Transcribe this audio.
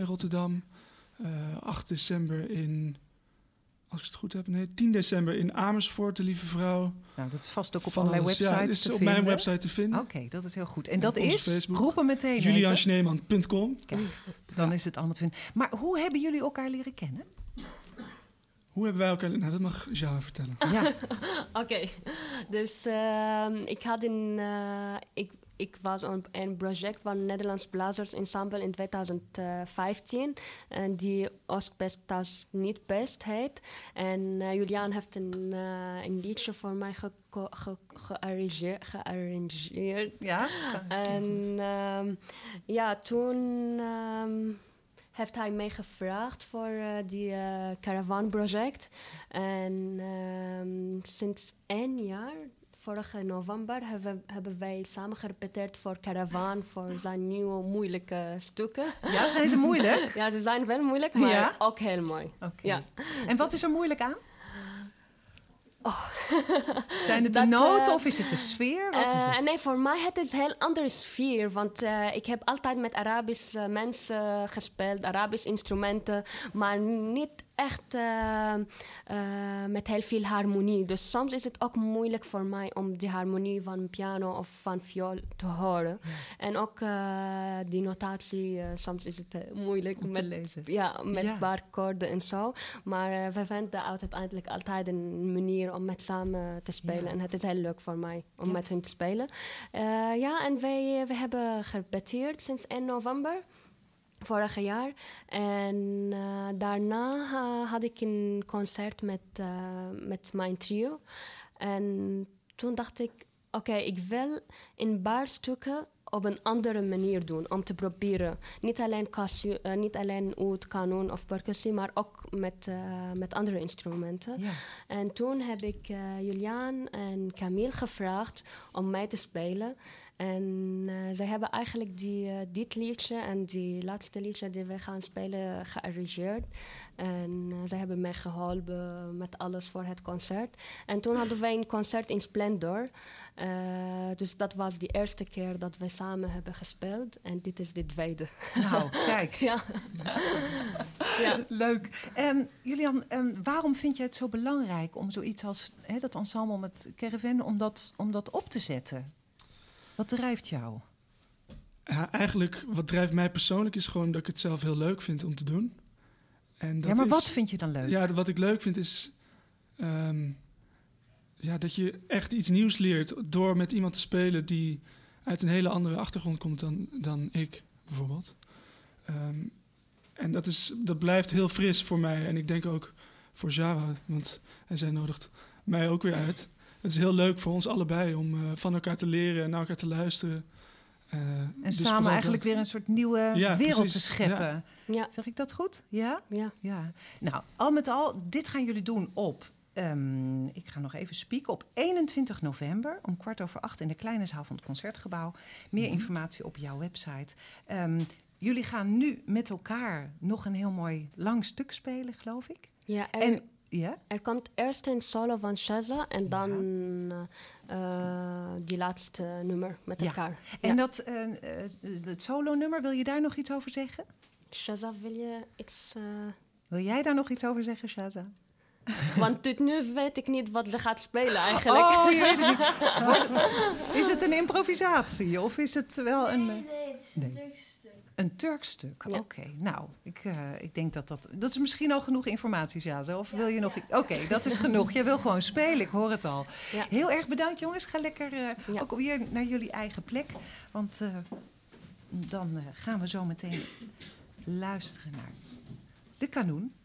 in Rotterdam. 8 december als ik het goed heb, 10 december in Amersfoort, de Lieve Vrouw. Nou, dat is vast ook op Van allerlei alles. websites het is te op vinden. mijn website te vinden. Oké, dat is heel goed. En op dat onze is, Facebook. roep hem meteen even. julianschneeman.com. Kijk, dan is het allemaal te vinden. Maar hoe hebben jullie elkaar leren kennen? Hoe hebben wij elkaar... Nou, dat mag Java vertellen. Ja. Oké, dus ik was op een project van Nederlands Blazers Ensemble in 2015. En die Oostbest Thuis Niet Best heet. En Julian heeft een liedje voor mij gearrangeerd. Ja? En toen... heeft hij mij gevraagd voor die Caravan-project. En sinds 1 jaar, vorige november, hebben wij samen gerepeteerd voor Caravan, voor zijn nieuwe moeilijke stukken. Ja, zijn ze moeilijk? Ja, ze zijn wel moeilijk, maar ook heel mooi. Okay. Ja. En wat is er moeilijk aan? Zijn het de noten of is het de sfeer? Wat is het? Nee, voor mij het is een heel andere sfeer. Want ik heb altijd met Arabische mensen gespeeld, Arabische instrumenten, maar niet echt met heel veel harmonie. Dus soms is het ook moeilijk voor mij om die harmonie van piano of van viool te horen. Ja. En ook die notatie, soms is het moeilijk om te lezen. Ja, met een paar akkoorden en zo. Maar we vinden uiteindelijk altijd een manier om met samen te spelen. Ja. En het is heel leuk voor mij om met hen te spelen. En we hebben gerepeteerd sinds 1 november. Vorig jaar. En daarna had ik een concert met mijn trio. En toen dacht ik, oké, ik wil een paar stukken op een andere manier doen. Om te proberen. Niet alleen oud, kanon of percussie, maar ook met andere instrumenten. Ja. En toen heb ik Julian en Camille gevraagd om mij te spelen. En zij hebben eigenlijk dit liedje en die laatste liedje die we gaan spelen gearrangeerd. En zij hebben mij geholpen met alles voor het concert. En toen hadden wij een concert in Splendor. Dus dat was de eerste keer dat we samen hebben gespeeld. En dit is de tweede. Nou, kijk. Ja. Ja. Leuk. Julian, waarom vind je het zo belangrijk om zoiets als dat ensemble met Caravan, om dat op te zetten? Wat drijft jou? Ja, eigenlijk, wat drijft mij persoonlijk is gewoon dat ik het zelf heel leuk vind om te doen. En dat wat vind je dan leuk? Ja, wat ik leuk vind is dat je echt iets nieuws leert door met iemand te spelen die uit een hele andere achtergrond komt dan ik, bijvoorbeeld. En dat blijft heel fris voor mij. En ik denk ook voor Java, want zij nodigt mij ook weer uit. Het is heel leuk voor ons allebei om van elkaar te leren en naar elkaar te luisteren. En dus samen eigenlijk weer een soort nieuwe wereld te scheppen. Ja. Ja. Zeg ik dat goed? Ja? Ja. Nou, al met al, dit gaan jullie doen op... ik ga nog even spieken. Op 21 november om 7:15 in de kleine zaal van het Concertgebouw. Meer informatie op jouw website. Jullie gaan nu met elkaar nog een heel mooi lang stuk spelen, geloof ik. Ja, er komt eerst een solo van Shaza en dan die laatste nummer met elkaar. En het solo-nummer, wil je daar nog iets over zeggen? Shaza, wil je iets... Wil jij daar nog iets over zeggen, Shaza? Want tot nu weet ik niet wat ze gaat spelen eigenlijk. Oh, je weet het niet. Is het een improvisatie of is het wel een... Nee, het is een Turks stuk. Een Turks stuk, Ja. Oké. Nou, ik denk dat is misschien al genoeg informatie, Shaza. Of wil je nog... Oké, dat is genoeg. Jij wil gewoon spelen, ik hoor het al. Ja. Heel erg bedankt, jongens. Ga lekker ook weer naar jullie eigen plek. Want dan gaan we zo meteen luisteren naar de Kanoen.